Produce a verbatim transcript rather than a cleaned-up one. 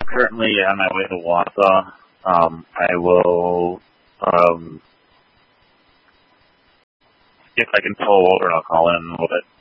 currently on my way to Wausau. Um, I will, um, see if I can pull over and I'll call in in a little bit.